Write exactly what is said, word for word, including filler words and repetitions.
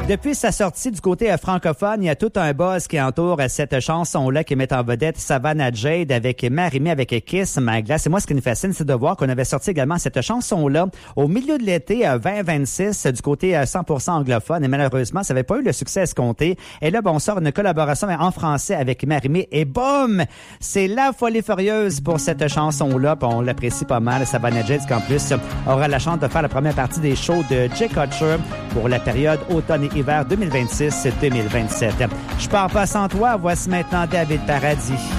Depuis sa sortie du côté euh, francophone, il y a tout un buzz qui entoure euh, cette chanson-là qui met en vedette Savannah Jade avec Marimé avec Kiss My Glass. Et moi, ce qui nous fascine, c'est de voir qu'on avait sorti également cette chanson-là au milieu de l'été euh, vingt vingt-six euh, du côté euh, cent pour cent anglophone. Et malheureusement, ça n'avait pas eu le succès escompté. Et là, ben, on sort une collaboration en français avec Marimé et boum! C'est la folie furieuse pour cette chanson-là. Puis on l'apprécie pas mal. Savannah Jade, qui en plus aura la chance de faire la première partie des shows de Jay Kutcher pour la période automne et hiver deux mille vingt-six deux mille vingt-sept. Je pars pas sans toi. Voici maintenant David Paradis.